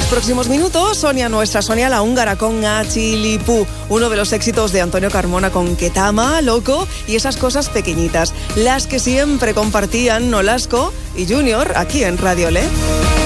los próximos minutos, Sonia, nuestra Sonia la húngara con Achilipú, uno de los éxitos de Antonio Carmona con Ketama, Loco y esas cosas pequeñitas, las que siempre compartían Nolasco y Junior aquí en Radio Le.